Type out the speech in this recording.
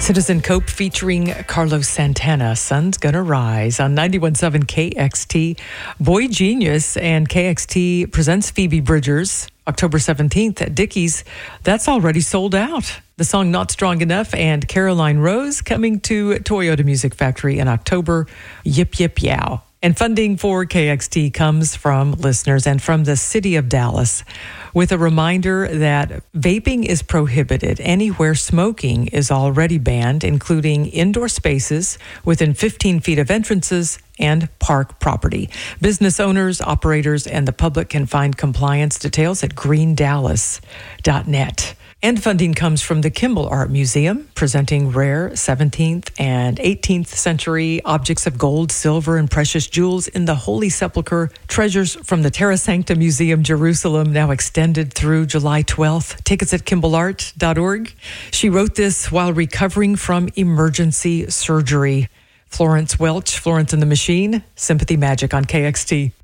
Citizen Cope featuring Carlos Santana, Sun's Gonna Rise on 91.7 KXT. Boy Genius and KXT presents Phoebe Bridgers October 17th at Dickies. That's already sold out. The song Not Strong Enough and Caroline Rose coming to Toyota Music Factory in October. Yip, yip, yow. And funding for KXT comes from listeners and from the city of Dallas, with a reminder that vaping is prohibited anywhere smoking is already banned, including indoor spaces within 15 feet of entrances and park property. Business owners, operators, and the public can find compliance details at greendallas.net. And funding comes from the Kimball Art Museum, presenting rare 17th and 18th century objects of gold, silver, and precious jewels in the Holy Sepulchre. Treasures from the Terra Sancta Museum, Jerusalem, now extended through July 12th. Tickets at kimballart.org. She wrote this while recovering from emergency surgery. Florence Welch, Florence and the Machine, Sympathy Magic on KXT.